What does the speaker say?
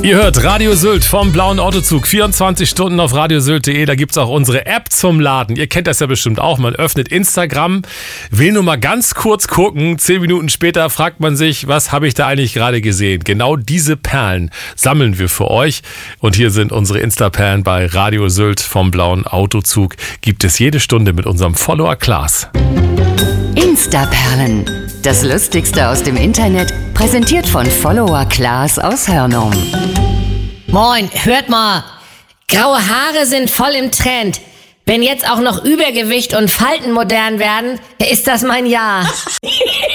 Ihr hört Radio Sylt vom blauen Autozug, 24 Stunden auf radiosylt.de, da gibt's auch unsere App zum Laden. Ihr kennt das ja bestimmt auch, man öffnet Instagram, will nur mal ganz kurz gucken, 10 Minuten später fragt man sich, was habe ich da eigentlich gerade gesehen? Genau diese Perlen sammeln wir für euch und hier sind unsere Insta-Perlen bei Radio Sylt vom blauen Autozug. Gibt es jede Stunde mit unserem Follower Klaas. Insta-Perlen, das Lustigste aus dem Internet, präsentiert von Follower Klaas aus Hörnum. Moin, hört mal, graue Haare sind voll im Trend. Wenn jetzt auch noch Übergewicht und Falten modern werden, ist das mein Jahr.